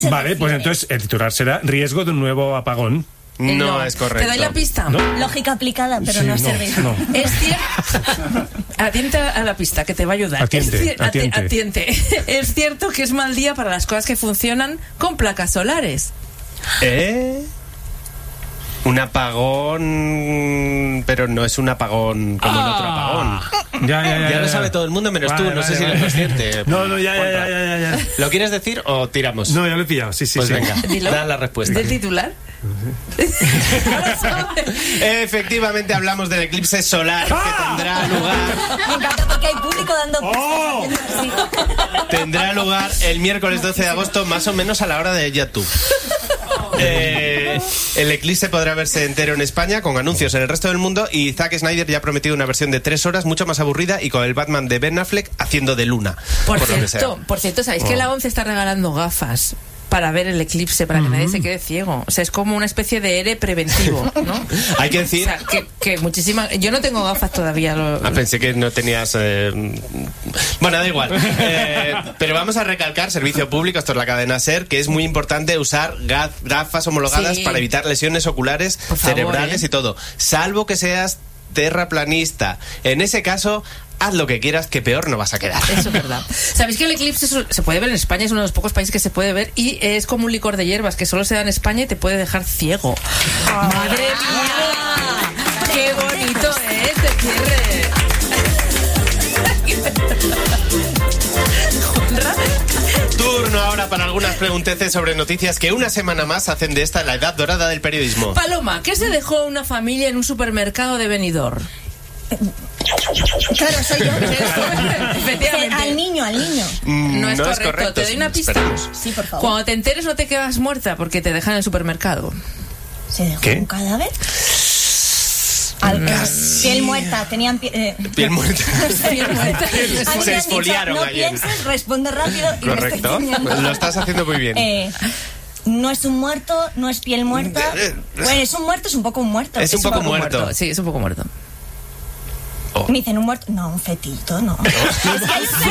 Vale, pues entonces el titular será riesgo de un nuevo apagón. No es correcto. ¿Te doy la pista? ¿No? Lógica aplicada, pero Sí, no ha no, servido. no. Es cierto. Atienta a la pista que te va a ayudar. Atiente. Atiente. Es cierto que es mal día para las cosas que funcionan con placas solares. Un apagón, pero no es un apagón como el otro apagón. Ya lo sabe todo el mundo menos tú, no sé si vale. eres consciente. No, ya. ¿Lo quieres decir o tiramos? No, ya lo he pillado, sí. Pues venga, Dilo. da la respuesta. ¿Del titular? No lo sabes. Efectivamente hablamos del eclipse solar que tendrá lugar. Me encanta porque hay público dando ¡Oh! sí. Tendrá lugar el miércoles 12 de agosto, más o menos a la hora de YouTube. El eclipse podrá verse entero en España con anuncios en el resto del mundo, y Zack Snyder ya ha prometido una versión de 3 horas mucho más aburrida y con el Batman de Ben Affleck haciendo de Luna. Por lo que sea. cierto, ¿sabéis que la ONCE está regalando gafas para ver el eclipse, para que nadie se quede ciego? O sea, es como una especie de ERE preventivo, ¿no? Hay que decir... O sea, que muchísimas... Yo no tengo gafas todavía. Pensé que no tenías... Bueno, da igual. Pero vamos a recalcar, servicio público, esto es la cadena SER, que es muy importante usar gafas homologadas para evitar lesiones oculares, cerebrales y todo. Salvo que seas terraplanista. En ese caso... haz lo que quieras, que peor no vas a quedar. Eso es verdad. ¿Sabéis que el eclipse se puede ver en España? Es uno de los pocos países que se puede ver, y es como un licor de hierbas que solo se da en España y te puede dejar ciego. ¡Madre mía! ¡Qué bonito es de cierre! Turno ahora para algunas pregunteces sobre noticias que una semana más hacen de esta la edad dorada del periodismo. Paloma, ¿qué se dejó una familia en un supermercado de Benidorm? Claro, soy yo. Efectivamente. Al niño. No es correcto. ¿Te doy una pista? Esperemos. Sí, por favor. Cuando te enteres no te quedas muerta porque te dejan en el supermercado. ¿Se dejó ¿Qué? un cadáver? Piel muerta, tenían Piel muerta. Se esfoliaron no ayer. pienses, responde rápido y Correcto. me estoy Lo estás haciendo muy bien. No es un muerto, no es piel muerta. Bueno, es un muerto, es un poco un muerto. Es un poco muerto. Sí, es un poco muerto. Me dicen un muerto. No, un fetito, no. Es que hay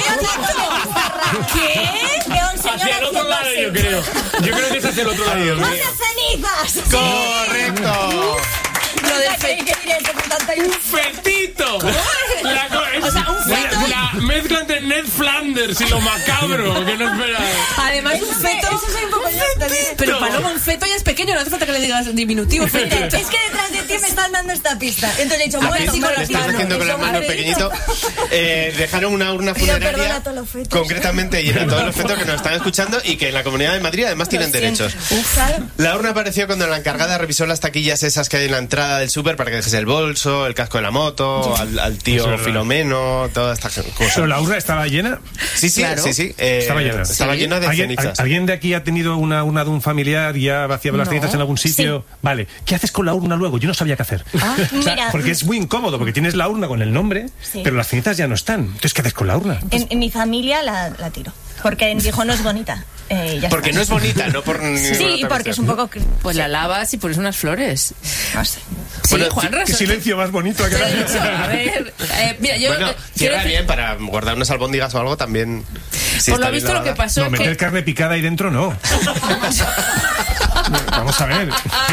¿qué? De un señor Hacia el otro lado, yo creo. Yo creo que es hacia el otro lado. ¡No hace cenizas! ¡Correcto! Lo del ¡Un fetito! O sea, un feto. La mezcla entre Ned Flanders y lo macabro, que no esperaba. Además, un feto. Eso soy un poco yo también. Pero Paloma, un feto ya es pequeño, no hace falta que le digas diminutivo. Es que Fetito. detrás de ti me están dando esta pista. Entonces he dicho, muerto, Le estás haciendo con la mano pequeñito. Dejaron una urna Pido perdón funeraria a todos los fetos. concretamente llena de todos los fetos que nos están escuchando y que en la Comunidad de Madrid además tienen derechos. La urna apareció cuando la encargada revisó las taquillas esas que hay en la entrada del súper para que dejes el bolso, el casco de la moto, al tío Filomeno, todas estas cosas. ¿Pero la urna estaba llena? Sí, Claro. sí. Estaba llena. Estaba llena de cenizas. ¿Alguien de aquí ha tenido una urna de un familiar y ha vaciado las No. cenizas en algún sitio? Sí. Vale. ¿Qué haces con la urna luego? Yo no sabía qué hacer. O sea, mira. porque es muy incómodo, porque tienes la urna con el nombre, pero las cenizas ya no están. Entonces, ¿qué haces con la urna? En mi familia la tiro. Porque dijo, no es bonita. Ya Porque está. no es bonita, no por Sí, porque es un poco... Pues la lavas y pones unas flores. No sé. Sí, Bueno, Juanra. Qué silencio más bonito. A ver, mira, yo... Bueno, quiero cierra decir- bien para guardar unas albóndigas o algo también. Si Por está lo bien visto, lo que lavada. pasó No, es meter que... carne picada ahí dentro, no. Vamos a ver.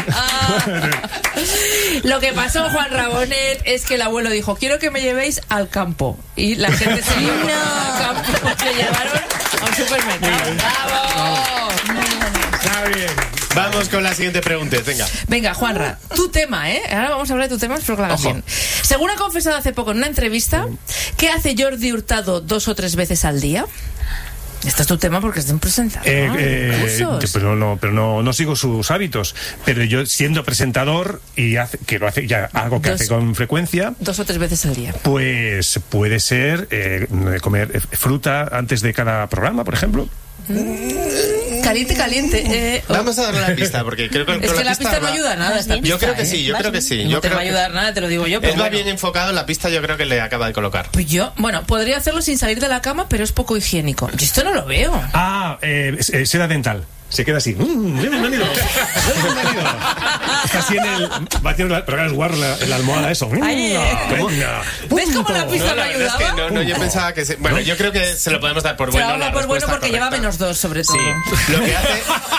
Lo que pasó, Juan Rabonet, es que el abuelo dijo, quiero que me llevéis al campo. Y la gente se llevó al campo, se llevaron a un supermercado. ¡Bravo! Está bien. Vamos con la siguiente pregunta, venga. Venga, Juanra, tu tema, ¿eh? Ahora vamos a hablar de tu tema, espero que lo hagas Ojo. bien. Según ha confesado hace poco en una entrevista, ¿qué hace Jordi Hurtado 2 o 3 veces al día? Este es tu tema porque es un presentador. Pero no sigo sus hábitos. Pero yo, siendo presentador y que lo hace ya algo que hace con frecuencia, 2 o 3 veces al día. pues puede ser comer fruta antes de cada programa, por ejemplo. Caliente. Vamos a darle la pista, porque creo que Es que la pista no ayuda a nada. Esta pista, Yo creo que sí, yo ¿eh? creo que sí. No Yo te creo va a ayudar nada, te lo digo yo. Pero él va bueno. bien enfocado en la pista, yo creo que le acaba de colocar. Pues yo, bueno, podría hacerlo sin salir de la cama, pero es poco higiénico. Yo esto no lo veo. Seda dental. se queda así. Bienvenido. Está así en el... Va haciendo pero claro, es guarro en la almohada eso. ¿Ves cómo la pista no ayudaba? Es que no, yo pensaba que... Bueno, yo creo que se lo podemos dar por bueno. Se lo por bueno porque lleva -2 sobre todo. Sí, lo que hace...